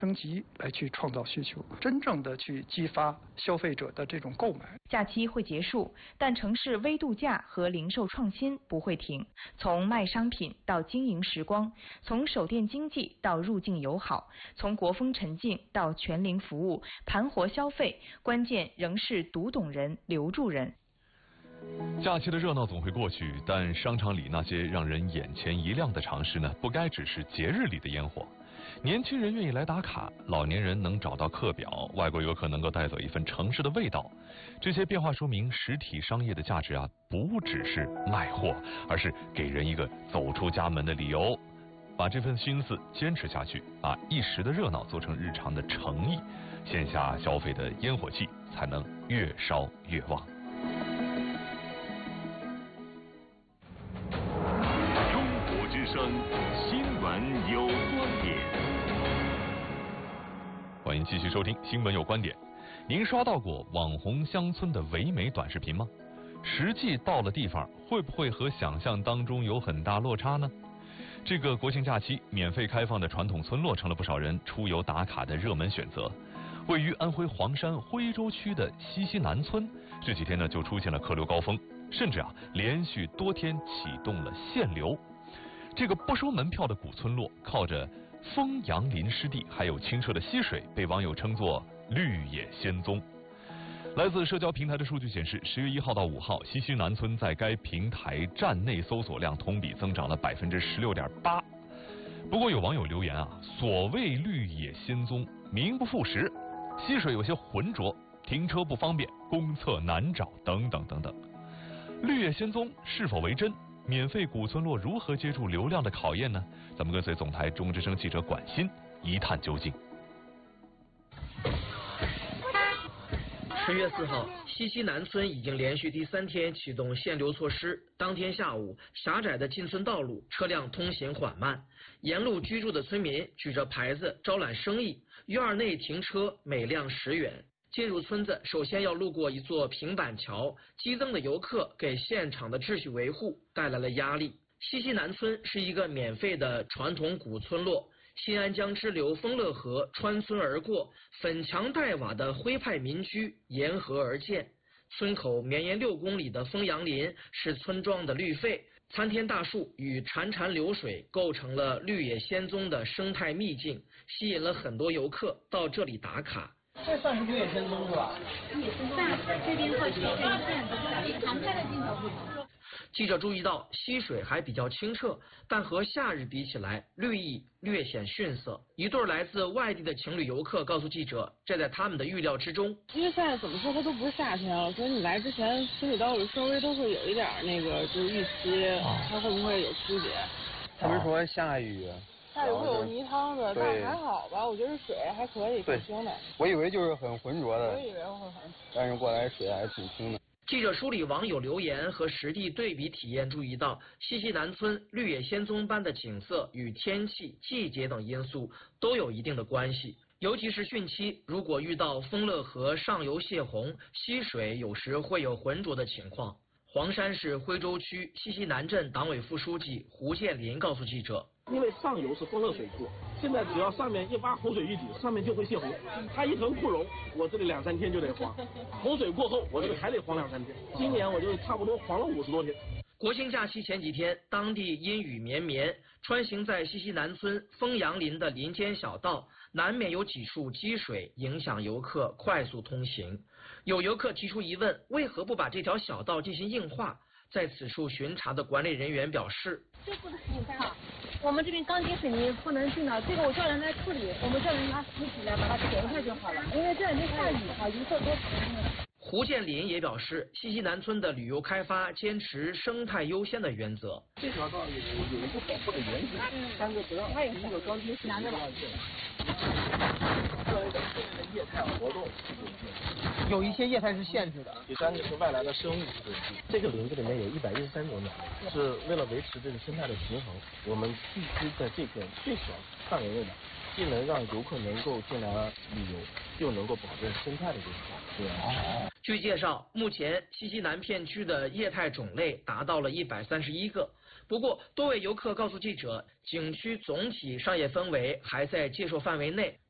升级来去创造需求，真正的去激发消费者的这种购买。 假期会结束，但城市微度假和零售创新不会停。从卖商品到经营时光，从手电经济到入境友好，从国风沉静到全龄服务，盘活消费，关键仍是读懂人、留住人。 假期的热闹总会过去，但商场里那些让人眼前一亮的尝试呢，不该只是节日里的烟火。年轻人愿意来打卡，老年人能找到课表，外国游客能够带走一份城市的味道。这些变化说明实体商业的价值啊，不只是卖货，而是给人一个走出家门的理由。把这份心思坚持下去，把一时的热闹做成日常的诚意，线下消费的烟火气才能越烧越旺。 中国之声，新闻有观点。 欢迎继续收听新闻有观点。您刷到过网红乡村的唯美短视频吗？实际到了地方，会不会和想象当中有很大落差呢？这个国庆假期，免费开放的传统村落成了不少人出游打卡的热门选择。位于安徽黄山徽州区的西溪南村，这几天呢就出现了客流高峰，甚至连续多天启动了限流。这个不收门票的古村落，靠着丰阳林湿地还有清澈的溪水，被网友称作绿野仙踪。来自社交平台的数据显示，10月1号到5号，西溪南村在该平台站内搜索量同比增长了16.8%。不过有网友留言所谓绿野仙踪名不副实，溪水有些浑浊，停车不方便，公厕难找等等等等。绿野仙踪是否为真？免费古村落如何接住流量的考验呢？咱们跟随总台中国之声记者管鑫一探究竟。 10月4号，西溪南村已经连续第3天启动限流措施。当天下午，狭窄的进村道路，车辆通行缓慢，沿路居住的村民举着牌子招揽生意，院内停车每辆10元。进入村子，首先要路过一座平板桥，激增的游客给现场的秩序维护带来了压力。西溪南村是一个免费的传统古村落，新安江支流丰乐河穿村而过，粉墙黛瓦的徽派民居沿河而建。村口绵延6公里的丰阳林是村庄的绿肺，参天大树与潺潺流水构成了绿野仙踪的生态秘境，吸引了很多游客到这里打卡。 这算是绿野仙踪是吧？ 这边会是常态的镜头。 记者注意到，溪水还比较清澈，但和夏日比起来，绿意略显逊色。一对来自外地的情侣游客告诉记者，这在他们的预料之中。 因为现在怎么说它都不是夏天了，所以你来之前心里道里稍微都会有一点那个就是预期，它会不会有区别？ 他们说下雨。 下雨会有泥汤子，但还好吧，我觉得水还可以，挺清的。 我以为就是很浑浊的， 我以为会很， 但是过来水还挺清的。 记者梳理网友留言和实地对比体验，注意到西溪南村绿野仙踪般的景色与天气、季节等因素都有一定的关系。尤其是汛期，如果遇到丰乐河上游泄洪，溪水有时会有浑浊的情况。黄山市徽州区西溪南镇党委副书记胡建林告诉记者， 因为上游是丰乐水库，现在只要上面一挖洪水预警，上面就会泄洪。它一囤库容，我这里2-3天就得黄。洪水过后，我这里还得黄2-3天。今年我就差不多黄了50多天。 国庆假期前几天，当地阴雨绵绵，穿行在西溪南村丰阳林的林间小道，难免有几处积水，影响游客快速通行。有游客提出疑问，为何不把这条小道进行硬化？在此处巡查的管理人员表示， 这不能硬化，我们这边钢筋水泥不能进了，这个我叫人来处理，我们叫人拿石子来把它填一下就好了，因为这两天下雨游客多。 胡建林也表示，西溪南村的旅游开发坚持生态优先的原则。 这条道有一个保护的原则，3个不让，第一个钢筋水泥不让进，第二个现在的业态活动有一些业态是限制的， 第3个是外来的生物。这个林子里面有113种鸟，是为了维持这个生态的平衡，我们必须在这个最小范围内的，既能让游客能够进来旅游，又能够保证生态的这个据介绍，目前西溪南片区的业态种类达到了131个。不过，多位游客告诉记者，景区总体商业氛围还在接受范围内，